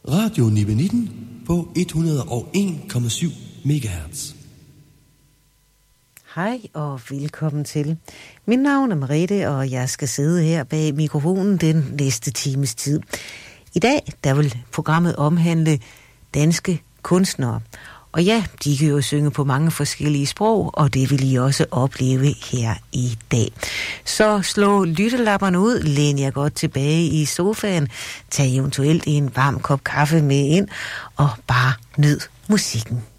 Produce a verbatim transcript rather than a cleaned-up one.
Radio nitten nitten på et hundrede og en komma syv megahertz. Hej og velkommen til. Mit navn er Merete, og jeg skal sidde her bag mikrofonen den næste times tid. I dag, der vil programmet omhandle danske kunstnere. Og ja, de kan jo synge på mange forskellige sprog, og det vil I også opleve her i dag. Så slå lyttelapperne ud, læn jer godt tilbage i sofaen, tag eventuelt en varm kop kaffe med ind, og bare nyd musikken.